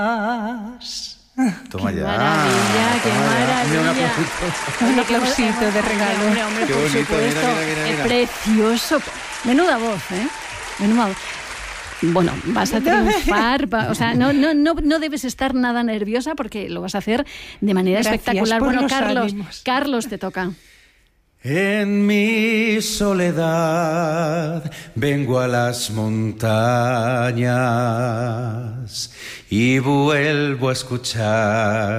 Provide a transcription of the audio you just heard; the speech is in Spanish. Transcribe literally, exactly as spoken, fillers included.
Toma qué ya. maravilla, qué Toma ya. maravilla. Mira, un aplausito. Un aplausito de regalo. Hombre, hombre, Qué por bonito, supuesto. mira, mira, mira, mira. Es precioso. Menuda voz, ¿eh? Menuda voz. Bueno, vas a triunfar, va- o sea, no, no, no, no debes estar nada nerviosa porque lo vas a hacer de manera Gracias espectacular. por Bueno, los Carlos, ánimos. Carlos, te toca. En mi soledad vengo a las montañas y vuelvo a escuchar